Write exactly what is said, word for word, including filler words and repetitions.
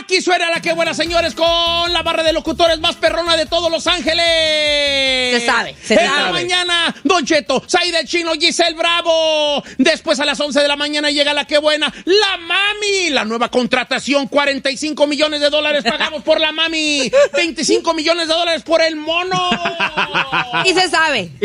Aquí suena la que buena, señores, con la barra de locutores más perrona de todos Los Ángeles. Se sabe, se en sabe. la mañana, Don Cheto, Saida el Chino, Giselle Bravo. Después a las once de la mañana llega la que buena, la Mami. La nueva contratación, cuarenta y cinco millones de dólares pagamos por la Mami. veinticinco millones de dólares por el mono. Y se sabe.